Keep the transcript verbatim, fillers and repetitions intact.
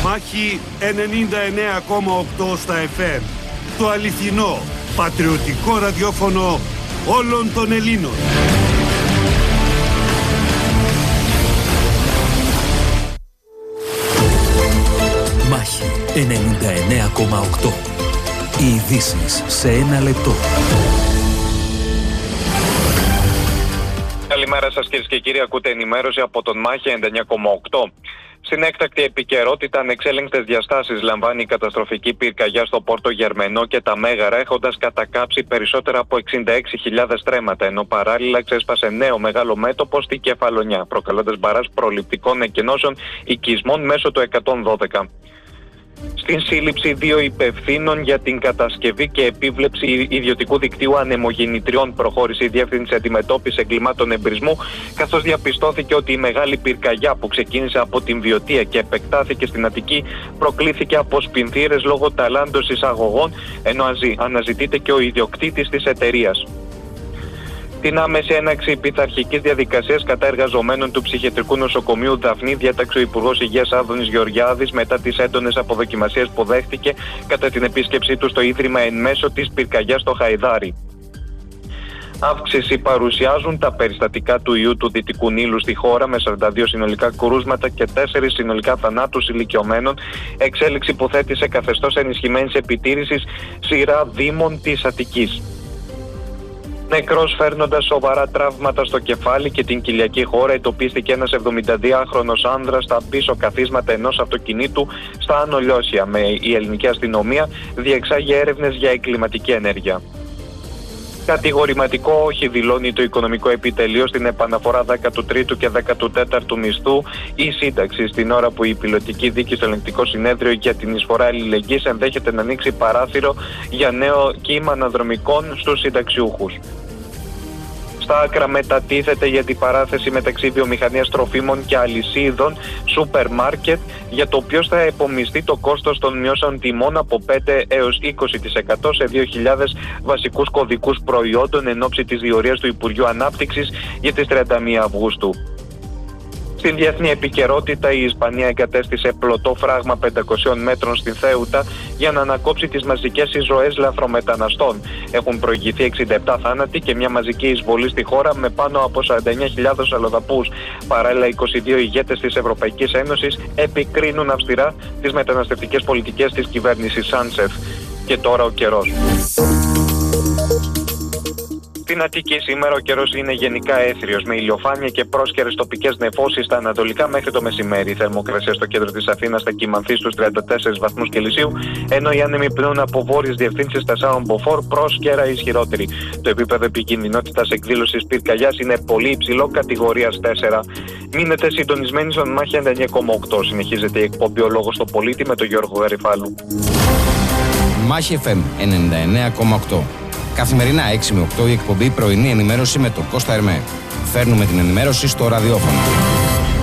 Μάχη ενενήντα εννέα κόμμα οκτώ στα εφ εμ. Το αληθινό, πατριωτικό ραδιόφωνο όλων των Ελλήνων. Μάχη ενενήντα εννέα κόμμα οκτώ. Οι ειδήσεις σε ένα λεπτό. Καλημέρα σας κυρίες και κύριοι, ακούτε ενημέρωση από τον Μάχη ενενήντα εννέα κόμμα οκτώ. Στην έκτακτη επικαιρότητα, ανεξέλεγκτες διαστάσεις λαμβάνει η καταστροφική πυρκαγιά στο Πόρτο Γερμενό και τα Μέγαρα, έχοντας κατακάψει περισσότερα από εξήντα έξι χιλιάδες στρέμματα, ενώ παράλληλα ξέσπασε νέο μεγάλο μέτωπο στη Κεφαλονιά, προκαλώντας μπαράζ προληπτικών εκκενώσεων οικισμών μέσω του εκατόν δώδεκα. Στην σύλληψη δύο υπευθύνων για την κατασκευή και επίβλεψη ιδιωτικού δικτύου ανεμογεννητριών προχώρησε η Διεύθυνση Αντιμετώπισης Εγκλημάτων Εμπρισμού, καθώς διαπιστώθηκε ότι η μεγάλη πυρκαγιά που ξεκίνησε από την Βιωτία και επεκτάθηκε στην Αττική προκλήθηκε από σπινθήρες λόγω ταλάντος εισαγωγών, ενώ αναζητείται και ο ιδιοκτήτης της εταιρείας. Την άμεση έναξη πειθαρχικής διαδικασίας κατά εργαζομένων του ψυχιατρικού νοσοκομείου Δαφνή διέταξε ο Υπουργός Υγείας Άδωνης Γεωργιάδης μετά τις έντονες αποδοκιμασίες που δέχτηκε κατά την επίσκεψή του στο Ίδρυμα εν μέσω της πυρκαγιάς στο Χαϊδάρι. Αύξηση παρουσιάζουν τα περιστατικά του ιού του Δυτικού Νείλου στη χώρα, με σαράντα δύο συνολικά κρούσματα και τέσσερα συνολικά θανάτους ηλικιωμένων, εξέλιξη που θέτει σε καθεστώς ενισχυμένης επιτήρησης σειρά δήμων της Αττικής. Νεκρός φέρνοντας σοβαρά τραύματα στο κεφάλι και την κοιλιακή χώρα, εντοπίστηκε ένας εβδομηνταδυάχρονος άνδρας στα πίσω καθίσματα ενός αυτοκινήτου στα Άνω Λιώσια, με η ελληνική αστυνομία διεξάγει έρευνες για εγκληματική ενέργεια. Κατηγορηματικό όχι δηλώνει το Οικονομικό Επιτελείο στην επαναφορά δέκατου τρίτου και δέκατου τέταρτου μισθού ή σύνταξη, στην ώρα που η πιλωτική δίκη στο Ελεγκτικό Συνέδριο για την εισφορά αλληλεγγύης ενδέχεται να ανοίξει παράθυρο για νέο κύμα αναδρομικών στους συνταξιούχους. Στα άκρα μετατίθεται η αντιπαράθεση μεταξύ βιομηχανίας τροφίμων και αλυσίδων σούπερ μάρκετ, για το ποιος θα επομιστεί το κόστος των μειώσεων τιμών από πέντε έως είκοσι τοις εκατό σε δύο χιλιάδες βασικούς κωδικούς προϊόντων εν ώψη της διορίας του Υπουργείου Ανάπτυξης για τις τριάντα μία Αυγούστου. Στην διεθνή επικαιρότητα, η Ισπανία εγκατέστησε πλωτό φράγμα πεντακοσίων μέτρων στην Θέουτα για να ανακόψει τις μαζικές εισρωές λαθρομεταναστών. Έχουν προηγηθεί εξήντα επτά θάνατοι και μια μαζική εισβολή στη χώρα με πάνω από σαράντα εννέα χιλιάδες αλλοδαπούς. Παράλληλα, είκοσι δύο ηγέτες της Ευρωπαϊκής Ένωσης επικρίνουν αυστηρά τις μεταναστευτικές πολιτικές της κυβέρνησης Σάντσεφ. Και τώρα ο καιρός. Στην Αττική σήμερα ο καιρός είναι γενικά έθριος, με ηλιοφάνεια και πρόσκαιρες τοπικές νεφώσεις στα ανατολικά μέχρι το μεσημέρι. Η θερμοκρασία στο κέντρο της Αθήνας θα κυμανθεί στους τριάντα τέσσερις βαθμούς Κελσίου, ενώ οι άνεμοι πνέουν από βόρειες διευθύνσεις τεσσάρων μποφόρ, πρόσκαιρα ισχυρότεροι. Το επίπεδο επικινδυνότητας εκδήλωσης πυρκαγιάς είναι πολύ υψηλό, κατηγορίας τέσσερα. Μείνετε συντονισμένοι στον Μάχη ενενήντα εννέα κόμμα οκτώ. Συνεχίζεται η εκπομπή «Ο Λόγος στο Πολίτη» με τον Γιώργο Γαριφάλου. Μάχη εφ εμ ενενήντα εννέα κόμμα οκτώ. Καθημερινά έξι με οκτώ η εκπομπή πρωινή ενημέρωση με τον Κώστα Ερμέ. Φέρνουμε την ενημέρωση στο ραδιόφωνο.